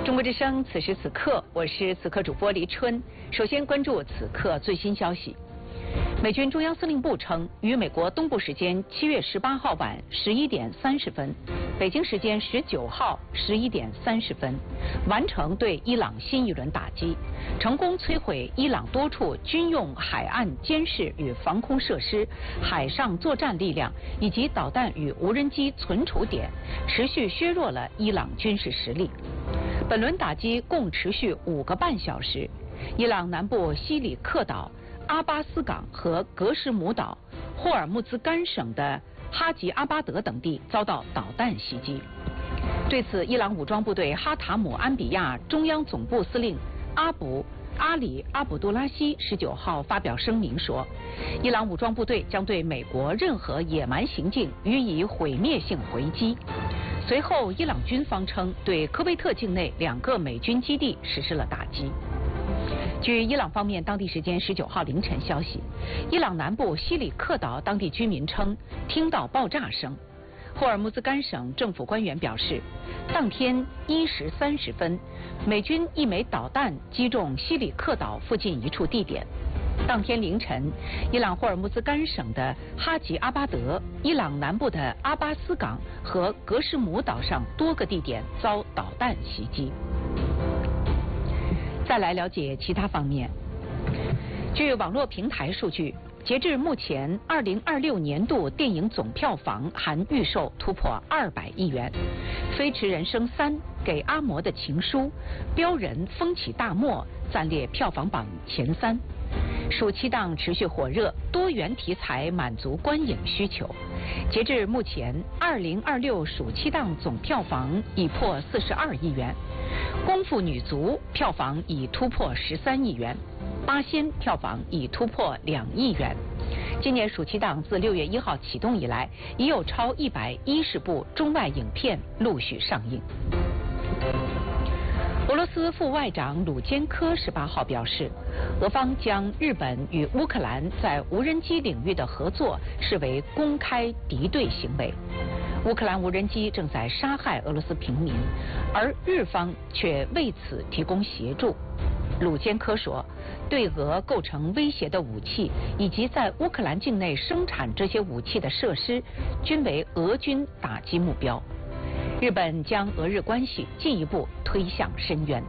中国之声，此时此刻，我是此刻主播黎春。首先关注此刻最新消息。美军中央司令部称，于美国东部时间7月18号晚11点30分，北京时间19号11点30分，完成对伊朗新一轮打击，成功摧毁伊朗多处军用海岸监视与防空设施、海上作战力量以及导弹与无人机存储点，持续削弱了伊朗军事实力。本轮打击共持续5个半小时，伊朗南部西里克岛、阿巴斯港和格什姆岛、霍尔木兹干省的哈吉阿巴德等地遭到导弹袭击。对此，伊朗武装部队哈塔姆安比亚中央总部司令阿里阿卜杜拉希19号发表声明说，伊朗武装部队将对美国任何野蛮行径予以毁灭性回击。随后，伊朗军方称对科威特境内2个美军基地实施了打击。据伊朗方面当地时间19号凌晨消息，伊朗南部西里克岛当地居民称听到爆炸声。霍尔木兹干省政府官员表示，当天1时30分，美军1枚导弹击中西里克岛附近一处地点。当天凌晨，伊朗霍尔木兹干省的哈吉阿巴德、伊朗南部的阿巴斯港和格什姆岛上多个地点遭导弹袭击。再来了解其他方面。据网络平台数据，截至目前，2026年度电影总票房含预售突破200亿元，《飞驰人生3》、《给阿嬷的情书》、《飙人风起大漠》暂列票房榜前3。暑期档持续火热，多元题材满足观影需求。截至目前，2026暑期档总票房已破42亿元，《功夫女足》票房已突破13亿元，《八仙》票房已突破2亿元。今年暑期档自6月1号启动以来，已有超110部中外影片陆续上映。俄罗斯副外长鲁坚科18号表示，俄方将日本与乌克兰在无人机领域的合作视为公开敌对行为。乌克兰无人机正在杀害俄罗斯平民，而日方却为此提供协助。鲁坚科说，对俄构成威胁的武器以及在乌克兰境内生产这些武器的设施，均为俄军打击目标。日本将俄日关系进一步推向深渊。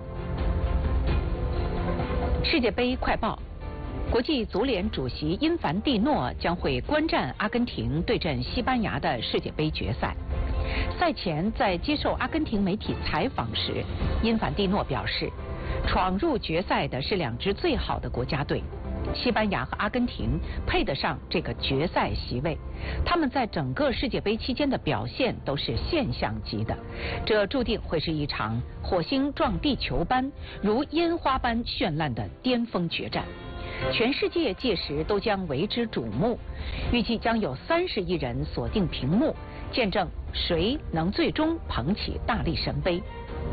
世界杯快报：国际足联主席因凡蒂诺将会观战阿根廷对阵西班牙的世界杯决赛。赛前在接受阿根廷媒体采访时，因凡蒂诺表示，闯入决赛的是2支最好的国家队。西班牙和阿根廷配得上这个决赛席位，他们在整个世界杯期间的表现都是现象级的，这注定会是一场火星撞地球般如烟花般绚烂的巅峰决战，全世界届时都将为之瞩目，预计将有30亿人锁定屏幕，见证谁能最终捧起大力神杯。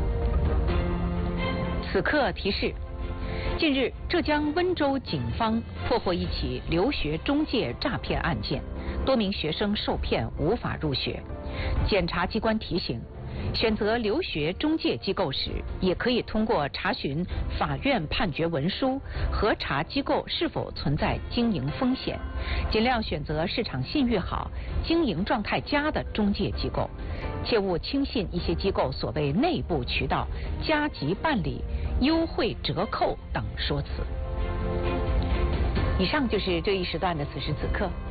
此刻提示：近日，浙江温州警方破获一起留学中介诈骗案件，多名学生受骗无法入学。检察机关提醒，选择留学中介机构时，也可以通过查询法院判决文书，核查机构是否存在经营风险，尽量选择市场信誉好、经营状态佳的中介机构，切勿轻信一些机构所谓内部渠道、加急办理、优惠折扣等说辞。以上就是这一时段的此时此刻。